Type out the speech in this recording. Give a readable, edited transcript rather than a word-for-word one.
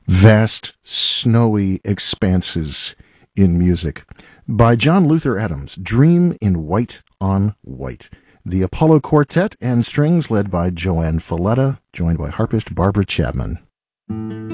Vast, snowy expanses in music. By John Luther Adams, Dream in White on White. The Apollo Quartet and strings led by Joanne Falletta, joined by harpist Barbara Chapman.